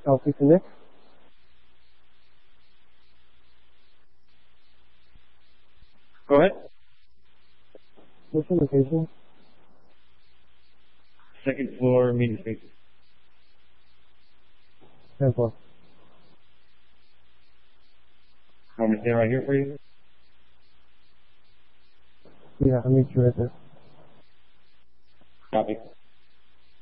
I'll speak to Nick. Go ahead. What's your location? Second floor, meeting space. 10 floor. Want me to stay right here for you? Yeah, I'll meet you right there. Copy.